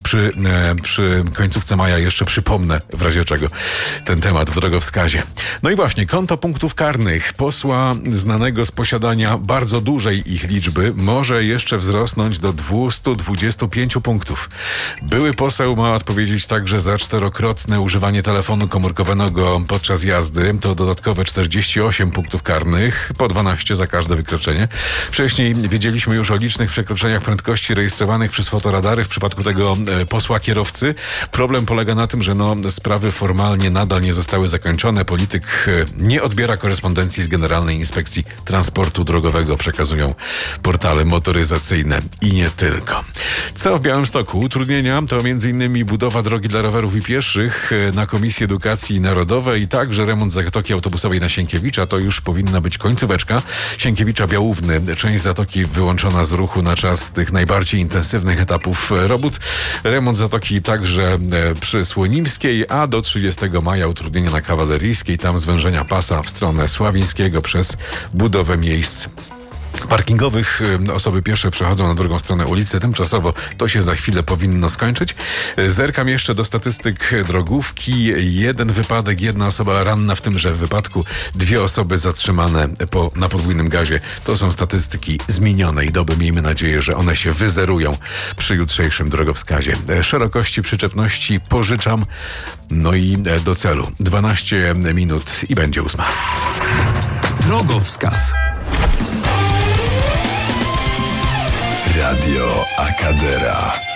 przy końcówce maja jeszcze przypomnę w razie czego ten temat w drogowskazie. No i właśnie, konto punktów karnych posła znanego z posiadania bardzo dużej ich liczby może jeszcze wzrosnąć do 225 punktów. Były poseł ma odpowiedzieć także za 4-krotne używanie telefonu komórkowego podczas jazdy. To dodatkowe 48 punktów karnych, po 12 za każde wykroczenie. Wcześniej wiedzieliśmy już o licznych przekroczeniach prędkości rejestrowanych przez fotoradary w przypadku tego posła kierowcy. Problem polega na tym, że sprawy formalnie nadal nie zostały zakończone. Polityk nie odbiera korespondencji z Generalnej Inspekcji Transportu Drogowego, przekazują portale motoryzacyjne i nie tylko. Co w Białymstoku? Utrudnienia to m.in. budowa drogi dla rowerów i pieszych na Komisji Edukacji Narodowej i także remont zatoki autobusowej na Sienkiewicza. To już powinna być końcóweczka. Sienkiewicza-Białówny. Część zatoki wyłączona z ruchu na czas tych najbardziej intensywnych etapów robót. Remont zatoki także przy Słonimskiej, a do 30 maja utrudnienia na Kawaleryjskiej. Tam zwężenia pasa w stronę Sławińskiego przez budowę miejsc parkingowych. Osoby piesze przechodzą na drugą stronę ulicy. Tymczasowo to się za chwilę powinno skończyć. Zerkam jeszcze do statystyk drogówki. 1 wypadek, 1 osoba ranna w tymże wypadku, 2 osoby zatrzymane na podwójnym gazie. To są statystyki z minionej doby. Miejmy nadzieję, że one się wyzerują przy jutrzejszym drogowskazie. Szerokości przyczepności pożyczam. No i do celu. 12 minut i będzie 8. Drogowskaz. Radio Akadera.